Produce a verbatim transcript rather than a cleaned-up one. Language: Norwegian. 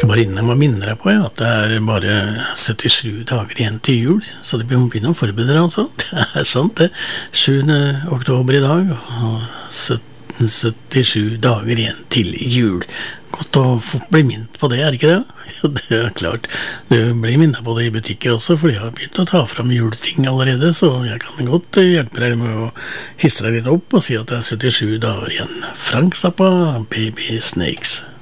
skal bare innom og minne deg på ja, at det er bare syttisju dager igjen til jul, så det blir begynne å forberede deg altså. Det er sant det. sjuende oktober i dag, og syttisju dager igjen til jul. Godt å få bli minnet på det, er det ikke det? Ja, det er klart. Du blir minnet på det i butikker også, for jeg har begynt å ta fram juleting allerede, så jeg kan godt hjelpe deg med å hisse deg litt opp og si at det er syttisju dager igjen. Frank Zappa, Baby Snakes.